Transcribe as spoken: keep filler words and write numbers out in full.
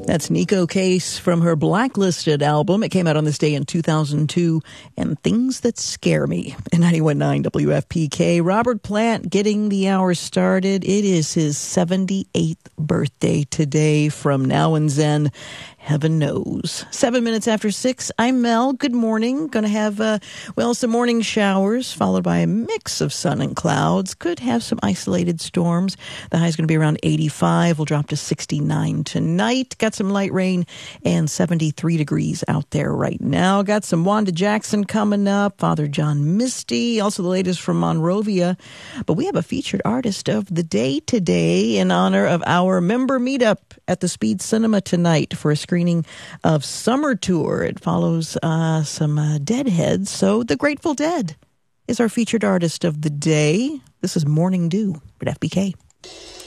That's Nico Case from her Blacklisted album. It came out on this day in two thousand two, and Things That Scare Me in ninety-one point nine W F P K. Robert Plant getting the hour started. It is his seventy-eighth birthday today. From Now and Zen, heaven knows. Seven minutes after six, I'm Mel. Good morning. Going to have, uh, well, some morning showers followed by a mix of sun and clouds. Could have some isolated storms. The high is going to be around eighty-five. We'll drop to sixty-nine tonight. Got some light rain and seventy-three degrees out there right now. Got some Wanda Jackson coming up, Father John Misty, also the latest from Monrovia. But we have a featured artist of the day today in honor of our member meetup at the Speed Cinema tonight for a screening of Summer Tour. It follows uh, some uh, Deadheads, so the Grateful Dead is our featured artist of the day. This is Morning Dew at F B K.